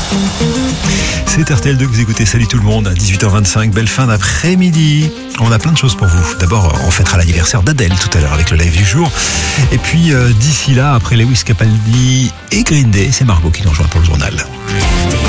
C'est RTL2 que vous écoutez. Salut tout le monde, à 18h25, belle fin d'après-midi. On a plein de choses pour vous. D'abord, on fêtera l'anniversaire d'Adèle tout à l'heure avec le live du jour. Et puis d'ici là, après Lewis Capaldi et Green Day, c'est Margot qui nous rejoint pour le journal.